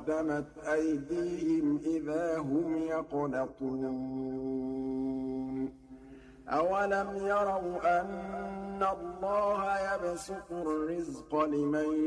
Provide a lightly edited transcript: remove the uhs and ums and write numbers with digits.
قَدَّمَتْ أَيْدِيهِمْ إِذَا هُمْ يَقْنَطُونَ أَوَلَمْ يَرَوْا أَنَّ اللَّهَ يَبْسُطُ الرِّزْقَ لِمَن